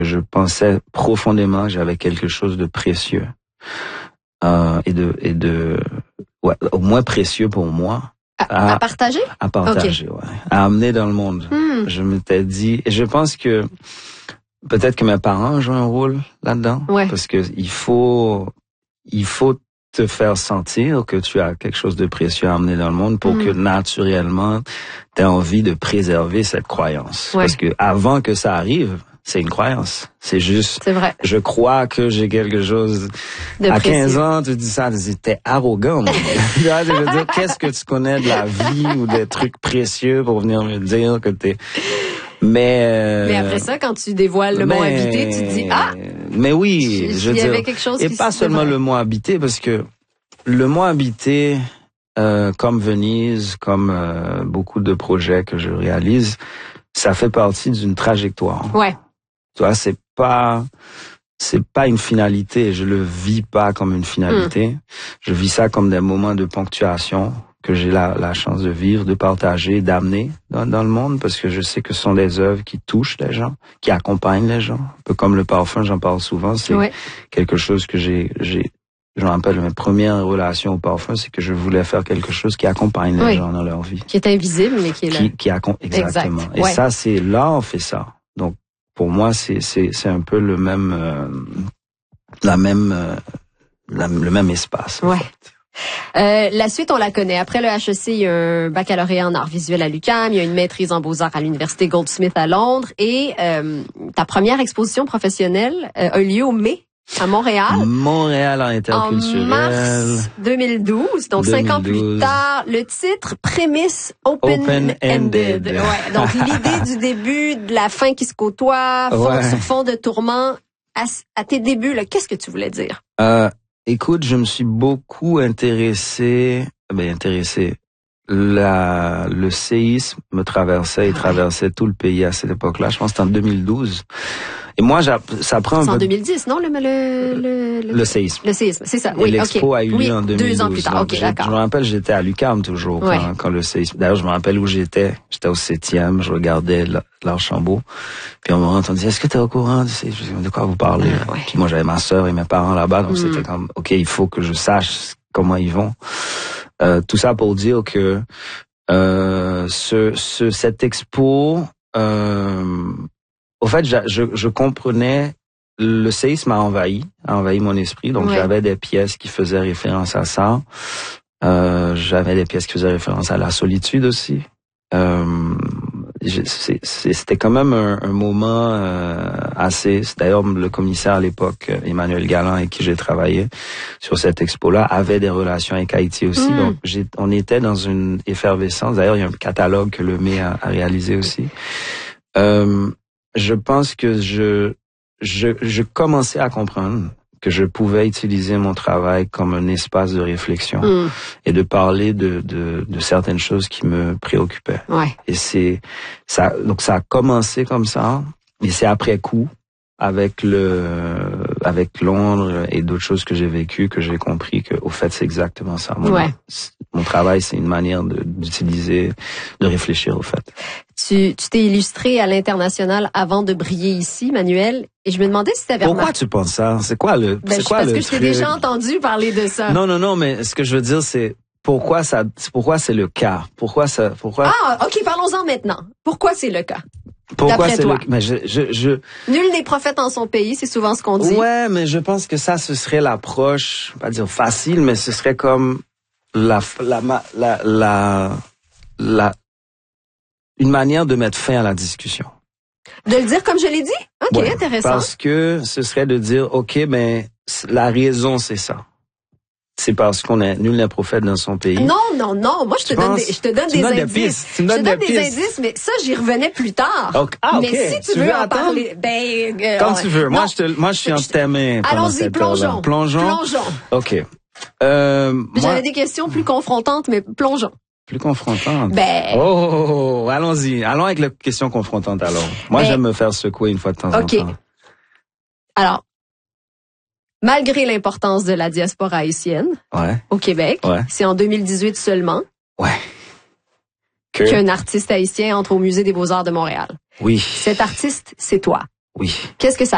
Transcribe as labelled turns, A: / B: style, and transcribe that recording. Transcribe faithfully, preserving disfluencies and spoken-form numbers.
A: Je pensais profondément que j'avais quelque chose de précieux euh, et de et de ouais, au moins précieux pour moi
B: à, à, à partager,
A: à partager, okay. ouais, à amener dans le monde. Hmm. Je m'étais dit, et je pense que peut-être que mes parents jouent un rôle là-dedans,
B: ouais.
A: parce que il faut il faut te faire sentir que tu as quelque chose de précieux à amener dans le monde pour mmh. que naturellement tu aies envie de préserver cette croyance. Ouais. Parce que avant que ça arrive, c'est une croyance. C'est juste,
B: c'est vrai.
A: Je crois que j'ai quelque chose.
B: De
A: à
B: précieux.
A: quinze ans, tu dis ça, t'es arrogant. Je veux dire, qu'est-ce que tu connais de la vie ou des trucs précieux pour venir me dire que t'es... Mais, euh,
B: mais après ça, quand tu dévoiles le
A: mais,
B: mot habité, tu te dis ah.
A: Mais oui, je veux
B: il y
A: dire,
B: avait quelque chose
A: et
B: qui
A: pas seulement le mot habité, parce que le mot habité, euh, comme Venise, comme euh, beaucoup de projets que je réalise, ça fait partie d'une trajectoire.
B: Ouais.
A: Tu vois, c'est pas, c'est pas une finalité. Je le vis pas comme une finalité. Mm. Je vis ça comme des moments de ponctuation que j'ai la, la chance de vivre, de partager, d'amener dans, dans le monde, parce que je sais que ce sont des œuvres qui touchent les gens, qui accompagnent les gens. Un peu comme le parfum, j'en parle souvent, c'est ouais. quelque chose que j'ai, j'ai, je me rappelle, mes premières relations au parfum, c'est que je voulais faire quelque chose qui accompagne les oui. gens dans leur vie.
B: Qui est invisible, mais qui est là.
A: Qui, qui accom- exactement. Exact. Et ouais. ça, c'est, là, on fait ça. Donc, pour moi, c'est, c'est, c'est un peu le même, euh, la même, euh, la, le même espace.
B: Ouais. Euh, la suite, on la connaît. Après le H E C, il y a un baccalauréat en arts visuels à l'U Q A M, il y a une maîtrise en beaux-arts à l'université Goldsmith à Londres, et euh, ta première exposition professionnelle euh, a eu lieu au mai à Montréal.
A: Montréal en interculturel.
B: En mars deux mille douze, donc deux mille douze. Cinq ans plus tard. Le titre, prémisse open-ended. Open-ended. Ouais, donc l'idée du début, de la fin qui se côtoie, fond, ouais. sur fond de tourment. À, à tes débuts, là, qu'est-ce que tu voulais dire?
A: Euh, Écoute, je me suis beaucoup intéressé, ben intéressé. La, le séisme me traversait et traversait tout le pays à cette époque-là. Je pense que c'était en deux mille douze. Et moi, ça prend un
B: c'est
A: peu...
B: en deux mille dix, non, le, le, le, le,
A: le séisme.
B: Le séisme, c'est ça.
A: Et
B: oui,
A: l'expo
B: okay.
A: a eu lieu
B: oui,
A: en deux mille douze.
B: Deux ans plus tard, ok, d'accord.
A: Je me rappelle, j'étais à l'U Q A M toujours
B: ouais.
A: quand, quand le séisme... D'ailleurs, je me rappelle où j'étais. J'étais au septième, je regardais l'Archambault. Puis on m'a entendu, est-ce que t'es au courant de, ces... de quoi vous parlez? Ah, ouais. Puis moi, j'avais ma sœur et mes parents là-bas, donc mm. c'était comme, ok, il faut que je sache comment ils vont. Euh, tout ça pour dire que euh, ce, ce, cette expo... Euh, au fait, je, je, je comprenais... Le séisme a envahi, a envahi mon esprit. Donc, ouais. j'avais des pièces qui faisaient référence à ça. Euh, j'avais des pièces qui faisaient référence à la solitude aussi. Euh, c'est, c'était quand même un, un moment euh, assez... D'ailleurs, le commissaire à l'époque, Emmanuel Galland, avec qui j'ai travaillé sur cette expo-là, avait des relations avec Haïti aussi. Mm. Donc, j'ai, on était dans une effervescence. D'ailleurs, il y a un catalogue que le M E a, a réalisé aussi. Euh, je pense que je... Je, je commençais à comprendre que je pouvais utiliser mon travail comme un espace de réflexion mm. et de parler de, de, de certaines choses qui me préoccupaient.
B: Ouais.
A: Et c'est ça. Donc ça a commencé comme ça, et c'est après coup, avec le, avec Londres et d'autres choses que j'ai vécues, que j'ai compris que, au fait, c'est exactement ça. Mon,
B: ouais.
A: mon travail, c'est une manière de, d'utiliser, de réfléchir, au fait.
B: Tu, tu t'es illustré à l'international avant de briller ici, Manuel, et je me demandais si tu avais
A: Pourquoi
B: remarqué...
A: tu penses ça? C'est quoi le,
B: ben,
A: c'est quoi
B: parce
A: le
B: que je t'ai déjà entendu parler de ça.
A: Non, non, non, mais ce que je veux dire, c'est pourquoi ça, pourquoi c'est le cas? Pourquoi ça, pourquoi?
B: Ah, ok, parlons-en maintenant. Pourquoi c'est le cas?
A: Pourquoi c'est
B: toi?
A: le, mais je, je, je...
B: Nul n'est prophète en son pays, c'est souvent ce qu'on dit.
A: Ouais, mais je pense que ça, ce serait l'approche, pas dire facile, mais ce serait comme la, la, la, la, la, une manière de mettre fin à la discussion.
B: De le dire comme je l'ai dit? Ok,
A: ouais,
B: intéressant.
A: Parce que ce serait de dire, ok, mais la raison, c'est ça. C'est parce qu'on est nul n'est prophète dans son pays.
B: Non, non, non. Moi, je te donne des, je te donne des indices.
A: Tu me donnes
B: je te donne
A: des,
B: des indices, mais ça, j'y revenais plus tard.
A: Okay. Ah, ok.
B: Mais si tu, tu veux, veux en parler, ben, euh,
A: quand tu veux. Moi, je te, moi, je suis en témoin.
B: Allons-y, plongeons.
A: Plongeons.
B: Plongeons.
A: Ok. Euh,
B: J'avais
A: moi...
B: des questions plus confrontantes, mais plongeons.
A: Plus confrontantes.
B: Ben.
A: Oh, oh, oh, allons-y. Allons avec les questions confrontantes alors. Moi, ben... j'aime me faire secouer une fois de temps
B: okay.
A: en temps.
B: Alors. Malgré l'importance de la diaspora haïtienne
A: ouais.
B: au Québec,
A: ouais.
B: c'est en deux mille dix-huit seulement
A: ouais. que...
B: qu'un artiste haïtien entre au Musée des Beaux-Arts de Montréal.
A: Oui.
B: Cet artiste, c'est toi.
A: Oui.
B: Qu'est-ce que ça